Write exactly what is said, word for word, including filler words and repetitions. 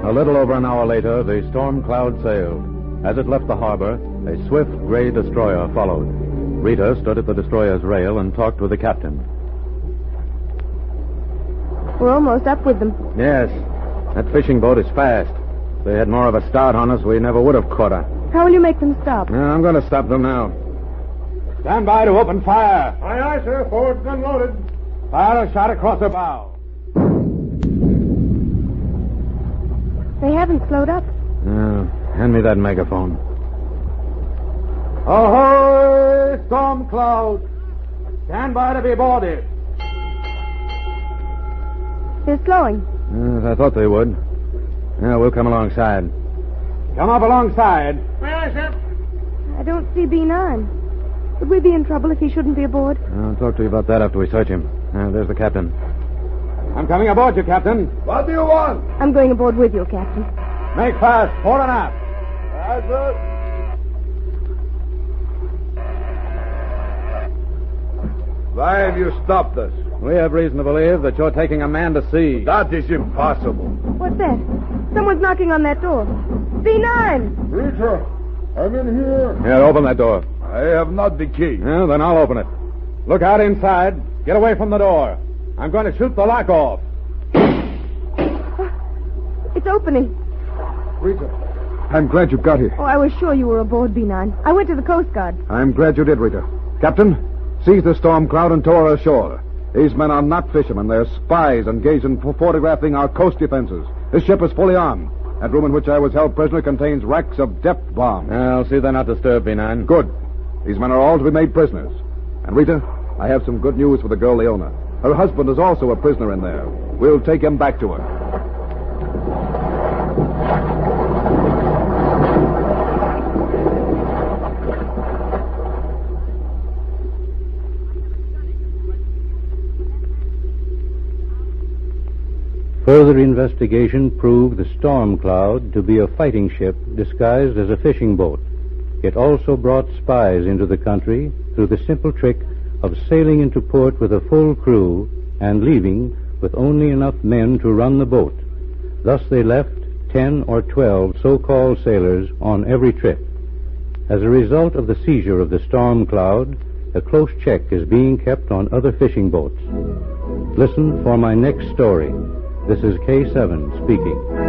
A little over an hour later, the Storm Cloud sailed. As it left the harbor, a swift gray destroyer followed. Rita stood at the destroyer's rail and talked with the captain. We're almost up with them. Yes. That fishing boat is fast. If they had more of a start on us, we never would have caught her. How will you make them stop? Yeah, I'm going to stop them now. Stand by to open fire. Aye, aye, sir. Forward gun loaded. Fire a shot across the bow. They haven't slowed up. Uh, hand me that megaphone. Ahoy, Storm Cloud. Stand by to be boarded. They're slowing. Yes, I thought they would. Yeah, we'll come alongside. Come up alongside. Aye, aye, sir. I don't see B nine. Would we be in trouble if he shouldn't be aboard? I'll talk to you about that after we search him. Uh, there's the captain. I'm coming aboard you, Captain. What do you want? I'm going aboard with you, Captain. Make fast. Fore and aft. Aye, sir. Why have you stopped us? We have reason to believe that you're taking a man to sea. That is impossible. What's that? Someone's knocking on that door. B nine! Rita, I'm in here. Here, open that door. I have not the key. Yeah, then I'll open it. Look out inside. Get away from the door. I'm going to shoot the lock off. It's opening. Rita, I'm glad you got here. Oh, I was sure you were aboard B nine. I went to the Coast Guard. I'm glad you did, Rita. Captain, seize the Storm Cloud and tow her ashore. These men are not fishermen. They're spies engaged in photographing our coast defenses. This ship is fully armed. That room in which I was held prisoner contains racks of depth bombs. I'll see they're not disturbed, B nine. Good. These men are all to be made prisoners. And, Rita, I have some good news for the girl, Leona. Her husband is also a prisoner in there. We'll take him back to her. Further investigation proved the Storm Cloud to be a fighting ship disguised as a fishing boat. It also brought spies into the country through the simple trick of sailing into port with a full crew and leaving with only enough men to run the boat. Thus they left ten or twelve so-called sailors on every trip. As a result of the seizure of the Storm Cloud, a close check is being kept on other fishing boats. Listen for my next story. This is K seven speaking.